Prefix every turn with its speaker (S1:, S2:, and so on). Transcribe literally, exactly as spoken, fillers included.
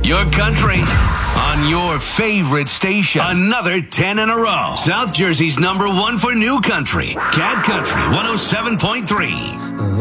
S1: Your country on your favorite station. Another ten in a row. South Jersey's number one for new country. Cat Country one oh seven point three.